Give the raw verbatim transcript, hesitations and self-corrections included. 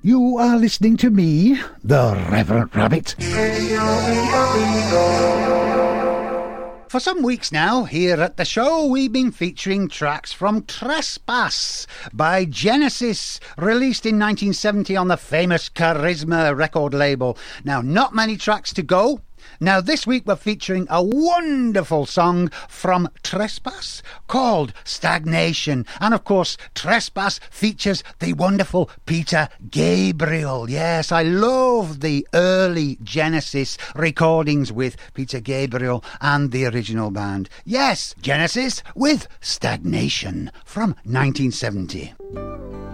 You are listening to me, the Reverend Rabbit. For some weeks now, here at the show, we've been featuring tracks from Trespass by Genesis, released in nineteen seventy on the famous Charisma record label. Now, not many tracks to go. Now, this week we're featuring a wonderful song from Trespass called Stagnation. And, of course, Trespass features the wonderful Peter Gabriel. Yes, I love the early Genesis recordings with Peter Gabriel and the original band. Yes, Genesis with Stagnation from nineteen seventy.